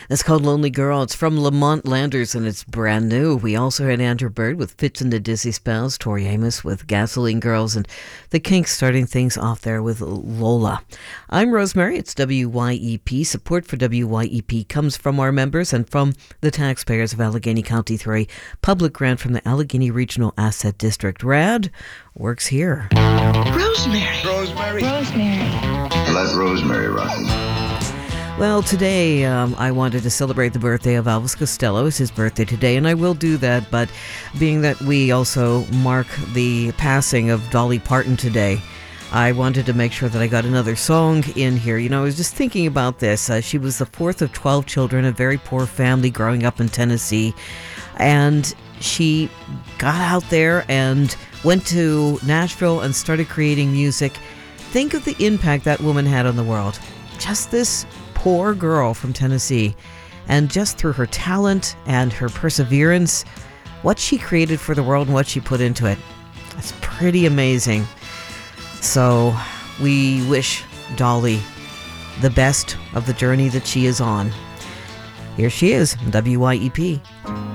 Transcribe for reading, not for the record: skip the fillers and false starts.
That's called Lonely Girl. It's from Lamont Landers and it's brand new. We also had Andrew Bird with Fits in the Dizzy Spells, Tori Amos with Gasoline Girls, and the Kinks starting things off there with Lola. I'm Rosemary. It's WYEP. Support for WYEP comes from our members and from the taxpayers of Allegheny County through a public grant from the Allegheny Regional Asset District. RAD works here. Rosemary. Let Rosemary rock. Well, today I wanted to celebrate the birthday of Elvis Costello. It's his birthday today, and I will do that, but being that we also mark the passing of Dolly Parton today, I wanted to make sure that I got another song in here. You know, I was just thinking about this. She was the fourth of 12 children, a very poor family growing up in Tennessee, and she got out there and went to Nashville and started creating music. Think of the impact that woman had on the world. Just this poor girl from Tennessee, and just through her talent and her perseverance, what she created for the world and what she put into it. It's pretty amazing. So we wish Dolly the best of the journey that she is on. Here she is, WYEP.